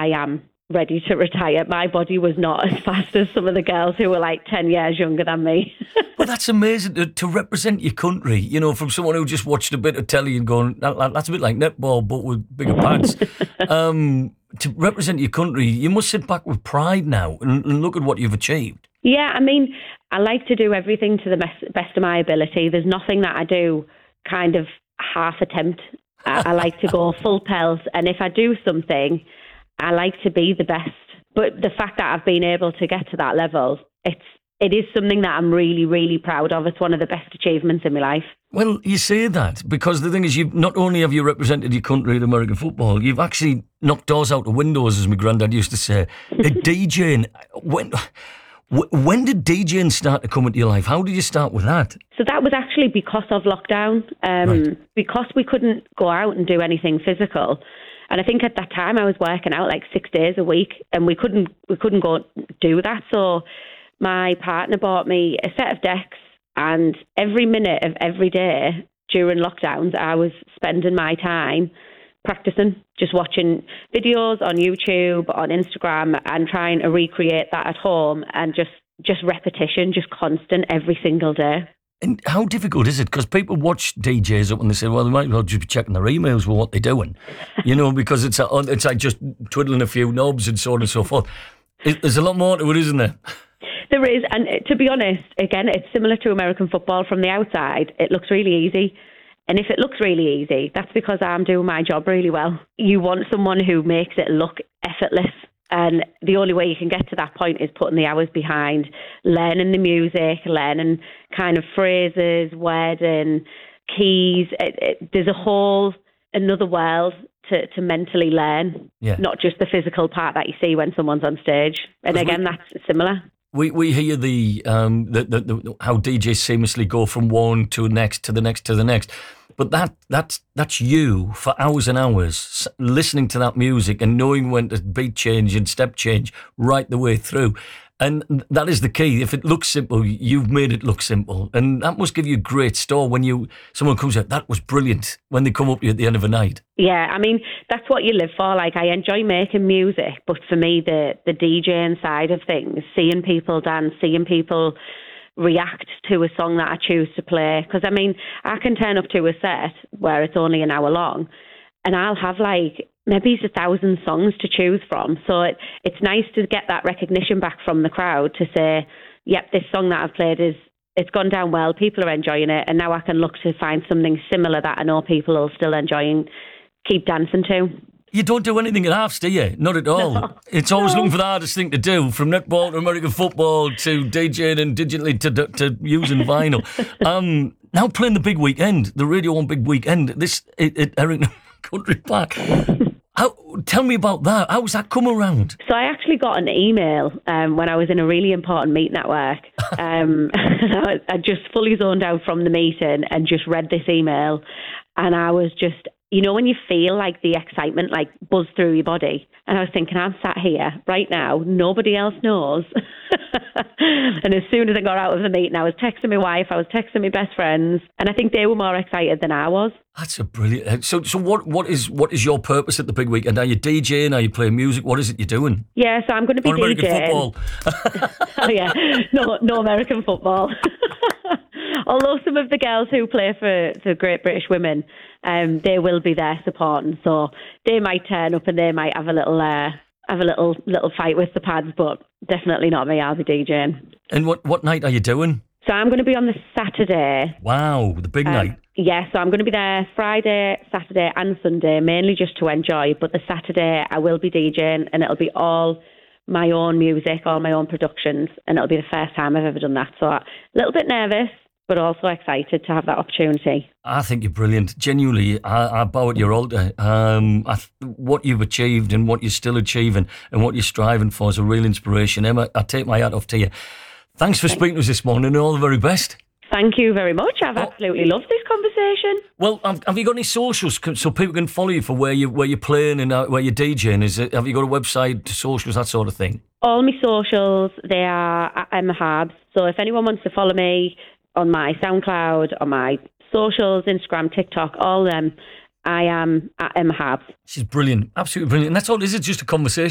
I am ready to retire. My body was not as fast as some of the girls who were like 10 years younger than me. Well, that's amazing to represent your country, you know, from someone who just watched a bit of telly and going, that's a bit like netball, but with bigger pads. To represent your country, you must sit back with pride now and look at what you've achieved. Yeah, I mean, I like to do everything to the best of my ability. There's nothing that I do kind of half attempt. I like to go full pelt, and if I do something, I like to be the best. But the fact that I've been able to get to that level, it is something that I'm really, really proud of. It's one of the best achievements in my life. Well, you say that because the thing is, you've not only have you represented your country in American football, you've actually knocked doors out of windows, as my granddad used to say. DJing, when did DJing start to come into your life? How did you start with that? So that was actually because of lockdown, Right. because we couldn't go out and do anything physical. And I think at that time I was working out like 6 days a week, and we couldn't go do that. So my partner bought me a set of decks, and every minute of every day during lockdowns, I was spending my time practicing, just watching videos on YouTube, on Instagram, and trying to recreate that at home, and just repetition, just constant every single day. And how difficult is it? Because people watch DJs up and they say, well, they might as well just be checking their emails with what they're doing, you know, because it's like just twiddling a few knobs and so on and so forth. There's a lot more to it, isn't there? There is, and to be honest, again, it's similar to American football. From the outside, it looks really easy. And if it looks really easy, that's because I'm doing my job really well. You want someone who makes it look effortless. And the only way you can get to that point is putting the hours behind, learning the music, learning kind of phrases, wording, keys. There's a whole another world to mentally learn, not just the physical part that you see when someone's on stage. And again, that's similar. We hear the how DJs seamlessly go from one to the next to the next to the next, but that's you for hours and hours listening to that music and knowing when to beat change and step change right the way through, and that is the key. If it looks simple, you've made it look simple, and that must give you a great store when someone comes out. That was brilliant when they come up to you at the end of a night. Yeah, I mean, that's what you live for. Like, I enjoy making music, but for me, the DJing side of things, seeing people dance, seeing people react to a song that I choose to play. Because, I mean, I can turn up to a set where it's only an hour long, and I'll have like maybe it's 1,000 songs to choose from. So it's nice to get that recognition back from the crowd to say, yep, this song that I've played it's gone down well, people are enjoying it, and now I can look to find something similar that I know people will still enjoy and keep dancing to. You don't do anything at halves, do you? Not at all. No. It's always looking for the hardest thing to do, from netball to American football to DJing and digitally to using vinyl. Now playing the big weekend, the Radio 1 big weekend, this Eric Country Park. Tell me about that. How's that come around? So I actually got an email when I was in a really important meeting at work. I just fully zoned out from the meeting and just read this email. And I was just, you know, when you feel like the excitement like buzz through your body. And I was thinking, I'm sat here right now. Nobody else knows. And as soon as I got out of the meeting, I was texting my wife, I was texting my best friends. And I think they were more excited than I was. That's a brilliant. So what is your purpose at the big weekend? Are you DJing? Are you playing music? What is it you're doing? Yeah, so I'm going to be American DJing. football. Oh yeah, no American football. Although some of the girls who play for Great British Women, they will be there supporting. So they might turn up and they might have a little fight with the pads, but definitely not me. I'll be DJing. And what night are you doing? So I'm going to be on the Saturday. Wow, the big night. Yeah, so I'm going to be there Friday, Saturday and Sunday, mainly just to enjoy. But the Saturday I will be DJing, and it'll be all my own music, all my own productions, and it'll be the first time I've ever done that. So a little bit nervous, but also excited to have that opportunity. I think you're brilliant. Genuinely, I bow at your altar. What you've achieved and what you're still achieving and what you're striving for is a real inspiration. Emma, I take my hat off to you. Thanks for speaking to us this morning, and all the very best. Thank you very much. I've absolutely loved this conversation. Well, have you got any socials so people can follow you for where you're playing and where you're DJing? Have you got a website, socials, that sort of thing? All my socials, they are at Emma Harbs. So if anyone wants to follow me on my SoundCloud, on my socials, Instagram, TikTok, all them, I am at Emma Harbs. She's brilliant, absolutely brilliant. And that's all. This is just a conversation.